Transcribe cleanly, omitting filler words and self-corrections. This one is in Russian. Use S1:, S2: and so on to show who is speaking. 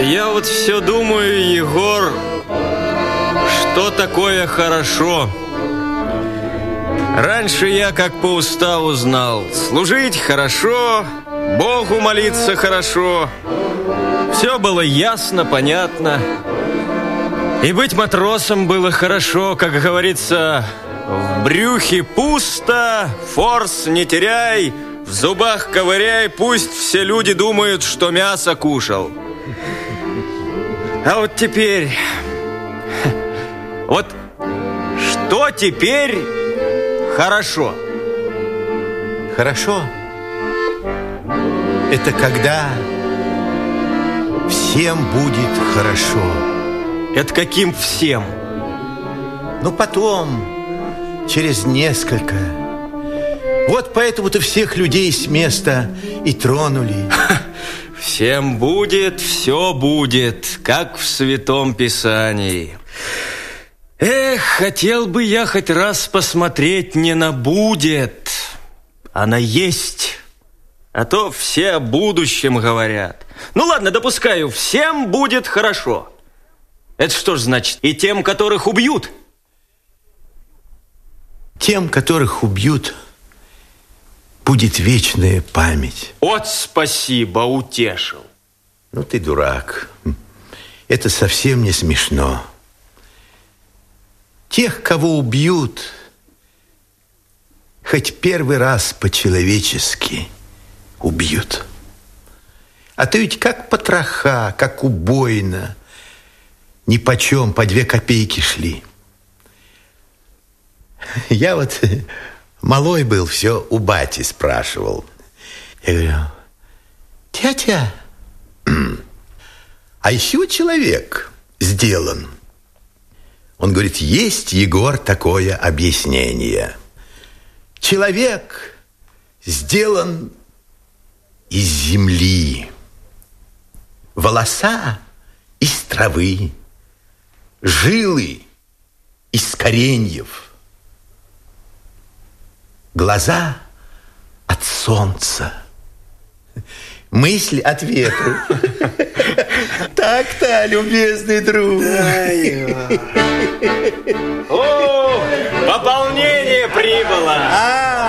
S1: я вот все думаю, Егор, что такое хорошо. Раньше я как по уставу знал: служить хорошо, Богу молиться хорошо. Все было ясно, понятно. И быть матросом было хорошо, как говорится, в брюхе пусто, форс не теряй, в зубах ковыряй, пусть все люди думают, что мясо кушал. А вот теперь... Вот что теперь хорошо?
S2: Хорошо? Это когда всем будет хорошо.
S1: Это каким всем?
S2: Ну, потом, через несколько. Вот поэтому-то всех людей с места и тронули.
S1: Всем будет, все будет, как в Святом Писании. Эх, хотел бы я хоть раз посмотреть не на будет, а на есть. А то все о будущем говорят. Ну ладно, допускаю, всем будет хорошо. Это что ж значит? И тем, которых убьют?
S2: Тем, которых убьют, будет вечная память.
S1: Вот спасибо, утешил.
S2: Ну ты дурак. Это совсем не смешно. Тех, кого убьют, хоть первый раз по-человечески убьют. А то ведь как потроха, как убойно, нипочем по 2 копейки шли. Я вот малой был, все у бати спрашивал. Я говорю: тятя, а из чего человек сделан? Он говорит: есть, Егор, такое объяснение. Человек сделан из земли, волоса из травы, жилы из кореньев, глаза от солнца, мысль от ветра. Так-то, любезный друг.
S1: О, пополнение прибыло.